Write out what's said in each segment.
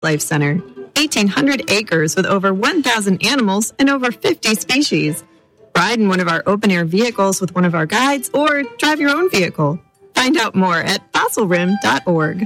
Life Center. 1,800 acres with over 1,000 animals and over 50 species. Ride in one of our open-air vehicles with one of our guides or drive your own vehicle. Find out more at fossilrim.org.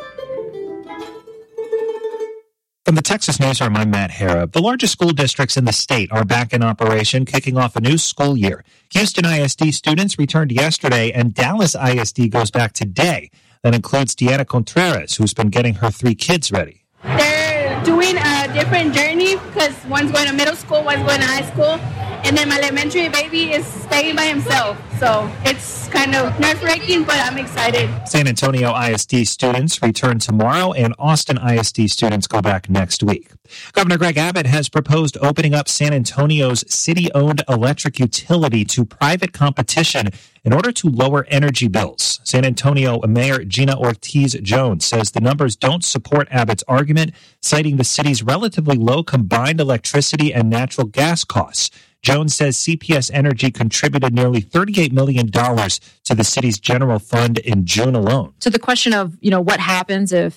From the Texas Newsroom, I'm Matt Harrop. The largest school districts in the state are back in operation, kicking off a new school year. Houston ISD students returned yesterday, and Dallas ISD goes back today. That includes Deanna Contreras, who's been getting her 3 kids ready. They're doing a different journey because one's going to middle school, one's going to high school, and then my elementary baby is staying by himself. So it's kind of nerve-wracking, but I'm excited. San Antonio ISD students return tomorrow, and Austin ISD students go back next week. Governor Greg Abbott has proposed opening up San Antonio's city-owned electric utility to private competition in order to lower energy bills. San Antonio Mayor Gina Ortiz-Jones says the numbers don't support Abbott's argument, citing the city's relatively low combined electricity and natural gas costs. Jones says CPS Energy contributed nearly $38 million to the city's general fund in June alone. So the question of, what happens if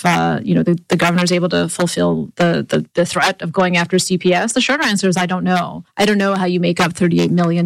the governor is able to fulfill the threat of going after CPS, the short answer is I don't know. I don't know how you make up $38 million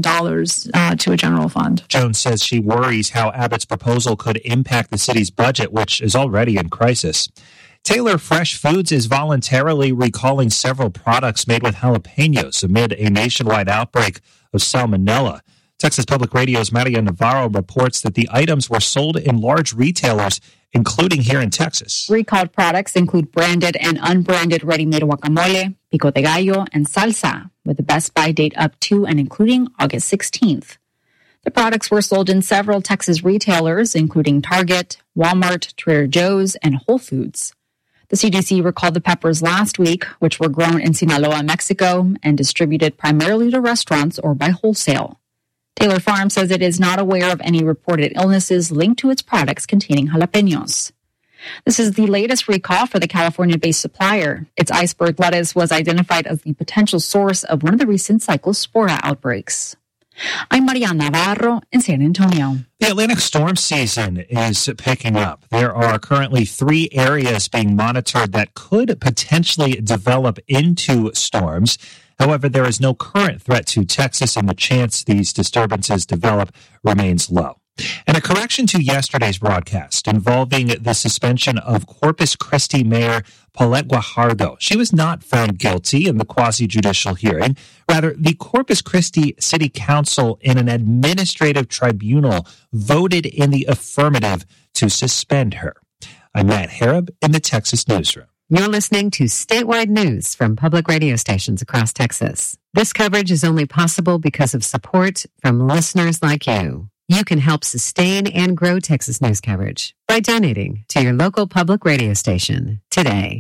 to a general fund. Jones says she worries how Abbott's proposal could impact the city's budget, which is already in crisis. Taylor Fresh Foods is voluntarily recalling several products made with jalapenos amid a nationwide outbreak of salmonella. Texas Public Radio's Maria Navarro reports that the items were sold in large retailers, including here in Texas. Recalled products include branded and unbranded ready-made guacamole, pico de gallo, and salsa, with a Best Buy date up to and including August 16th. The products were sold in several Texas retailers, including Target, Walmart, Trader Joe's, and Whole Foods. The CDC recalled the peppers last week, which were grown in Sinaloa, Mexico, and distributed primarily to restaurants or by wholesale. Taylor Farm says it is not aware of any reported illnesses linked to its products containing jalapenos. This is the latest recall for the California-based supplier. Its iceberg lettuce was identified as the potential source of one of the recent Cyclospora outbreaks. I'm Maria Navarro in San Antonio. The Atlantic storm season is picking up. There are currently 3 areas being monitored that could potentially develop into storms. However, there is no current threat to Texas, and the chance these disturbances develop remains low. And a correction to yesterday's broadcast involving the suspension of Corpus Christi Mayor Paulette Guajardo. She was not found guilty in the quasi-judicial hearing. Rather, the Corpus Christi City Council in an administrative tribunal voted in the affirmative to suspend her. I'm Matt Harrop in the Texas Newsroom. You're listening to statewide news from public radio stations across Texas. This coverage is only possible because of support from listeners like you. You can help sustain and grow Texas news coverage by donating to your local public radio station today.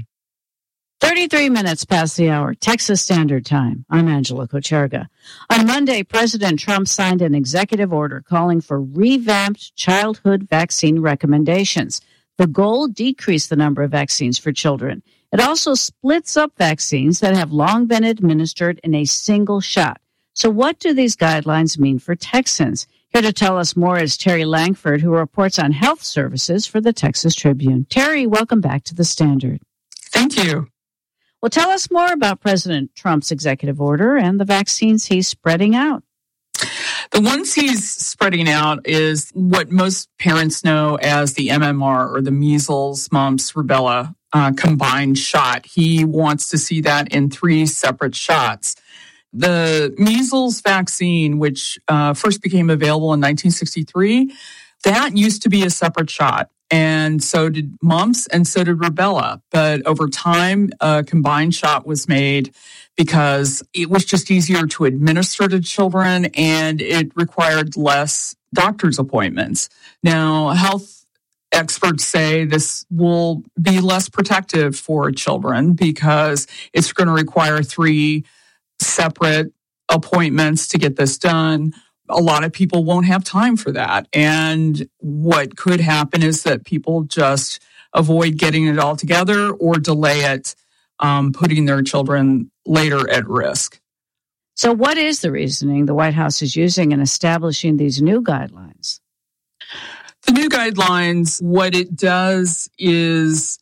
33 minutes past the hour, Texas Standard Time. I'm Angela Kocherga. On Monday, President Trump signed an executive order calling for revamped childhood vaccine recommendations. The goal, decrease the number of vaccines for children. It also splits up vaccines that have long been administered in a single shot. So what do these guidelines mean for Texans? Here to tell us more is Terry Langford, who reports on health services for the Texas Tribune. Terry, welcome back to the Standard. Thank you. Well, tell us more about President Trump's executive order and the vaccines he's spreading out. The ones he's spreading out is what most parents know as the MMR, or the measles, mumps, rubella combined shot. He wants to see that in 3 separate shots. The measles vaccine, which first became available in 1963, that used to be a separate shot. And so did mumps, and so did rubella. But over time, a combined shot was made because it was just easier to administer to children, and it required less doctor's appointments. Now, health experts say this will be less protective for children because it's going to require 3 separate appointments to get this done. A lot of people won't have time for that. And what could happen is that people just avoid getting it all together or delay it, putting their children later at risk. So what is the reasoning the White House is using in establishing these new guidelines? The new guidelines, what it does is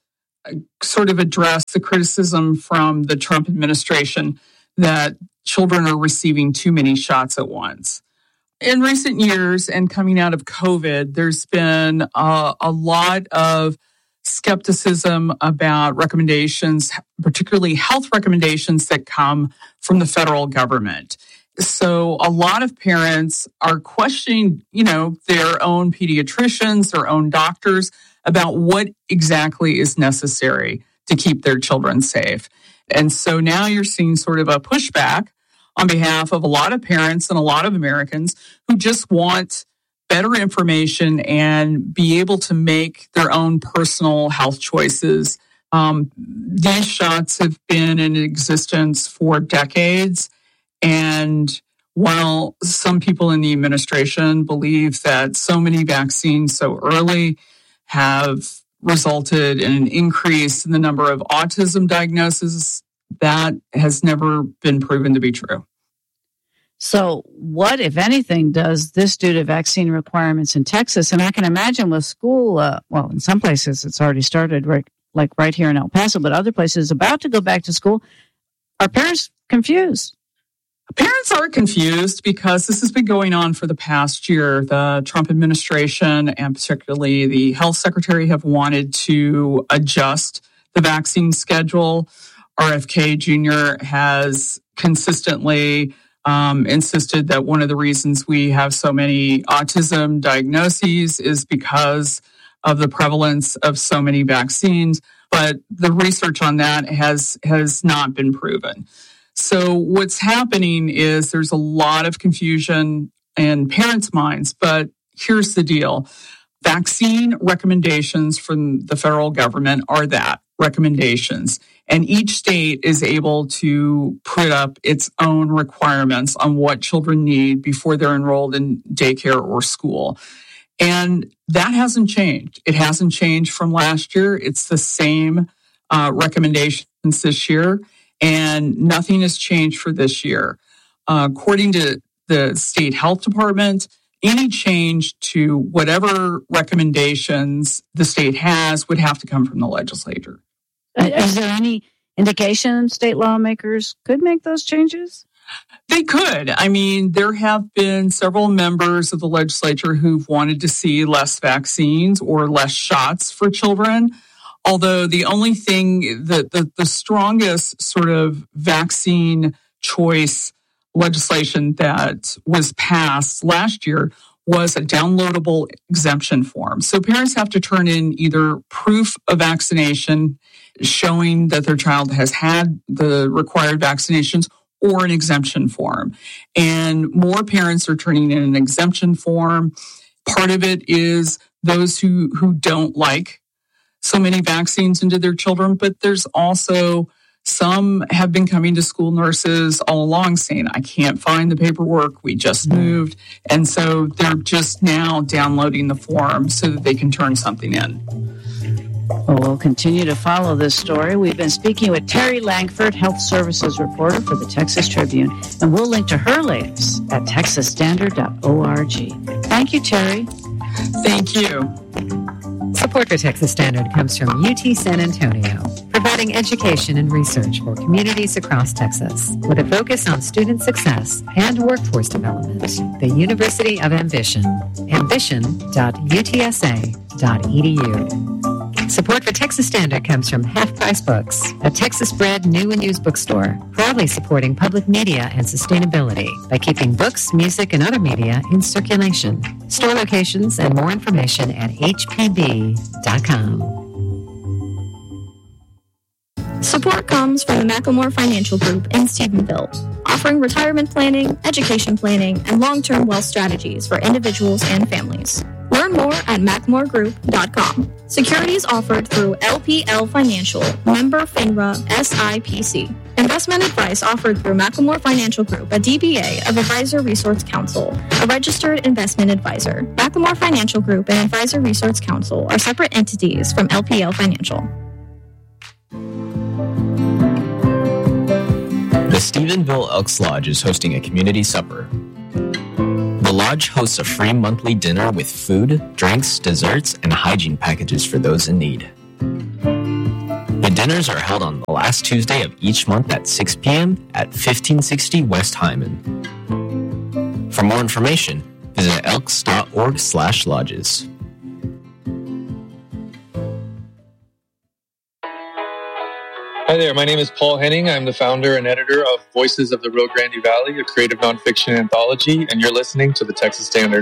sort of address the criticism from the Trump administration that children are receiving too many shots at once. In recent years and coming out of COVID, there's been a lot of skepticism about recommendations, particularly health recommendations that come from the federal government. So a lot of parents are questioning, their own pediatricians, their own doctors about what exactly is necessary to keep their children safe. And so now you're seeing sort of a pushback on behalf of a lot of parents and a lot of Americans who just want better information and be able to make their own personal health choices. These shots have been in existence for decades. And while some people in the administration believe that so many vaccines so early have resulted in an increase in the number of autism diagnoses, that has never been proven to be true. So what, if anything, does this do to vaccine requirements in Texas? And I can imagine with school, in some places it's already started, right here in El Paso, but other places about to go back to school. Are parents confused? Parents are confused because this has been going on for the past year. The Trump administration and particularly the health secretary have wanted to adjust the vaccine schedule. RFK Jr. has consistently insisted that one of the reasons we have so many autism diagnoses is because of the prevalence of so many vaccines. But the research on that has not been proven. So what's happening is there's a lot of confusion in parents' minds, but here's the deal. Vaccine recommendations from the federal government are that, recommendations. And each state is able to put up its own requirements on what children need before they're enrolled in daycare or school. And that hasn't changed. It hasn't changed from last year. It's the same recommendations this year. And nothing has changed for this year. According to the state health department, any change to whatever recommendations the state has would have to come from the legislature. Is there any indication state lawmakers could make those changes? They could. I mean, there have been several members of the legislature who've wanted to see less vaccines or less shots for children. Although the only thing that the strongest sort of vaccine choice legislation that was passed last year was a downloadable exemption form. So parents have to turn in either proof of vaccination showing that their child has had the required vaccinations or an exemption form. And more parents are turning in an exemption form. Part of it is those who don't like so many vaccines into their children, but there's also some have been coming to school nurses all along saying, I can't find the paperwork, we just moved. And so they're just now downloading the form so that they can turn something in. Well, we'll continue to follow this story. We've been speaking with Terry Langford, health services reporter for the Texas Tribune, and we'll link to her latest at texasstandard.org. Thank you, Terry. Thank you. Support for Texas Standard comes from UT San Antonio, providing education and research for communities across Texas with a focus on student success and workforce development. The University of Ambition, ambition.utsa.edu. Support for Texas Standard comes from Half Price Books, a Texas-bred new and used bookstore, proudly supporting public media and sustainability by keeping books, music, and other media in circulation. Store locations and more information at hpb.com. Support comes from the Macklemore Financial Group in Stephenville, offering retirement planning, education planning, and long-term wealth strategies for individuals and families. Learn more at mackmoregroup.com. Securities offered through LPL Financial, member FINRA, SIPC. Investment advice offered through Macklemore Financial Group, a DBA of Advisor Resource Council, a registered investment advisor. Macklemore Financial Group and Advisor Resource Council are separate entities from LPL Financial. The Stephenville Elks Lodge is hosting a community supper. The lodge hosts a free monthly dinner with food, drinks, desserts, and hygiene packages for those in need. dinners are held on the last Tuesday of each month at 6 p.m. at 1560 West Hyman. For more information, visit elks.org/lodges. Hi there, my name is Paul Henning. I'm the founder and editor of Voices of the Rio Grande Valley, a creative nonfiction anthology, and you're listening to the Texas Standard.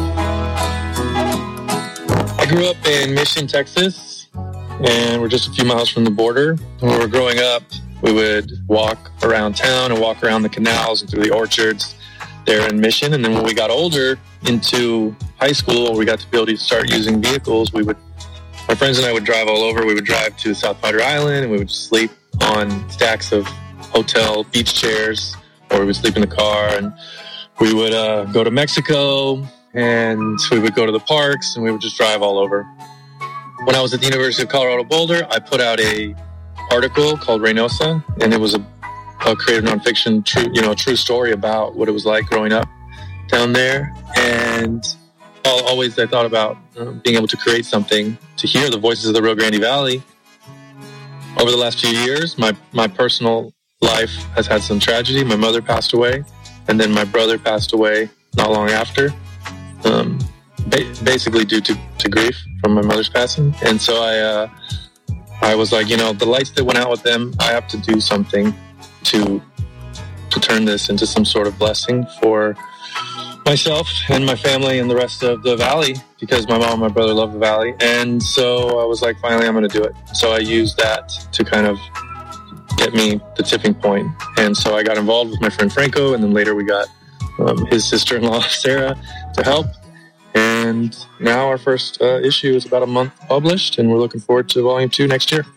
I grew up in Mission, Texas, and we're just a few miles from the border. When we were growing up, we would walk around town and walk around the canals and through the orchards there in Mission. And then when we got older into high school, we got to be able to start using vehicles. My friends and I would drive all over. We would drive to South Padre Island, and we would sleep on stacks of hotel beach chairs, or we would sleep in the car, and we would go to Mexico, and we would go to the parks, and we would just drive all over. When I was at the University of Colorado Boulder, I put out a article called Reynosa, and it was a creative nonfiction, true story about what it was like growing up down there. And always I thought about being able to create something to hear the voices of the Rio Grande Valley. Over the last few years, my personal life has had some tragedy. My mother passed away, and then my brother passed away not long after, basically due to grief from my mother's passing. And so I was like, the lights that went out with them, I have to do something to turn this into some sort of blessing for myself and my family and the rest of the valley, because my mom and my brother love the valley. And so I was like, finally, I'm going to do it. So I used that to kind of get me the tipping point. And so I got involved with my friend Franco, and then later we got his sister-in-law, Sarah, to help. And now our first issue is about a month published, and we're looking forward to volume 2 next year.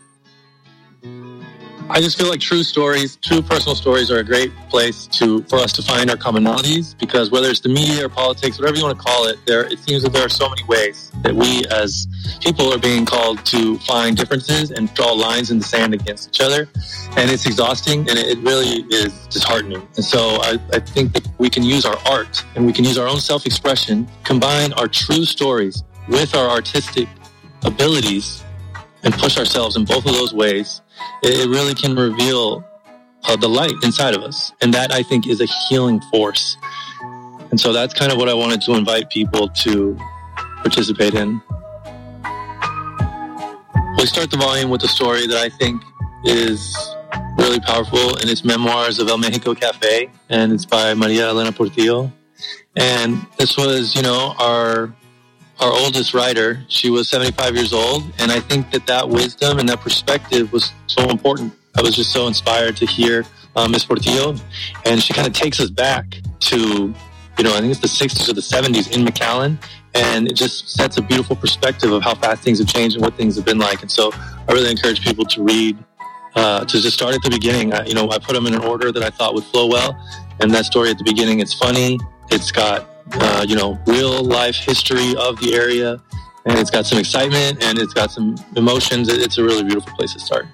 I just feel like true personal stories are a great place for us to find our commonalities, because whether it's the media or politics, whatever you want to call it, it seems that there are so many ways that we as people are being called to find differences and draw lines in the sand against each other. And it's exhausting, and it really is disheartening. And so I think that we can use our art, and we can use our own self-expression, combine our true stories with our artistic abilities, and push ourselves in both of those ways. It really can reveal the light inside of us. And that, I think, is a healing force. And so that's kind of what I wanted to invite people to participate in. We start the volume with a story that I think is really powerful, and it's Memoirs of El Mexico Cafe, and it's by Maria Elena Portillo. And this was, our oldest writer. She was 75 years old, and I think that wisdom and that perspective was so important. I was just so inspired to hear Ms. Portillo, and she kind of takes us back to, I think it's the 60s or the 70s in McAllen, and it just sets a beautiful perspective of how fast things have changed and what things have been like. And so I really encourage people to read, to just start at the beginning. I put them in an order that I thought would flow well, and that story at the beginning, it's funny, it's got real life history of the area, and it's got some excitement, and it's got some emotions. It's a really beautiful place to start.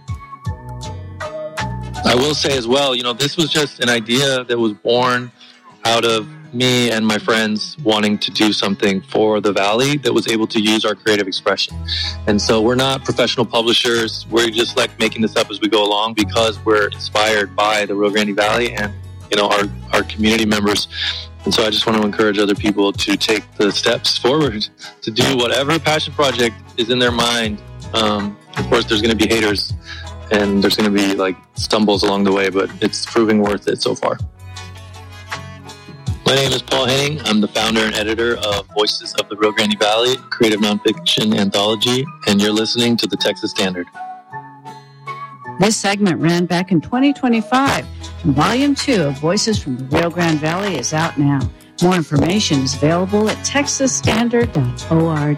I will say as well, this was just an idea that was born out of me and my friends wanting to do something for the Valley that was able to use our creative expression. And so we're not professional publishers. We're just like making this up as we go along, because we're inspired by the Rio Grande Valley and, our community members. And so I just want to encourage other people to take the steps forward to do whatever passion project is in their mind. Of course, there's going to be haters, and there's going to be stumbles along the way, but it's proving worth it so far. My name is Paul Henning. I'm the founder and editor of Voices of the Rio Grande Valley, creative nonfiction anthology, and you're listening to the Texas Standard. This segment ran back in 2025, and Volume 2 of Voices from the Rio Grande Valley is out now. More information is available at texasstandard.org.